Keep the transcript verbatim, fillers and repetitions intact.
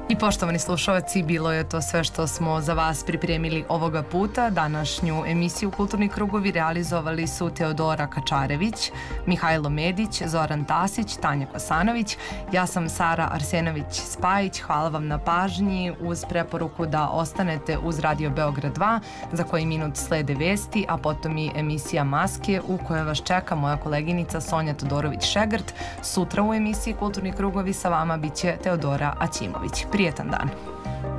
I poštovani slušalci, bilo je to sve što smo za vas pripremili ovoga puta. Današnju emisiju Kulturni krugovi realizovali su Teodora Kačarević, Mihajlo Medić, Zoran Tasić, Tanja Kosanović. Ja sam Sara Arsenović-Spajić. Hvala vam na pažnji uz preporuku da ostanete uz Radio Beograd dva, za koji minut slede vesti, a potom i emisija Maske u kojoj vas čeka moja koleginica Sonja Todorović-Šegrt. Sutra u emisiji Kulturni krugovi sa vama biće Teodora Aćimović. Prijetan dan.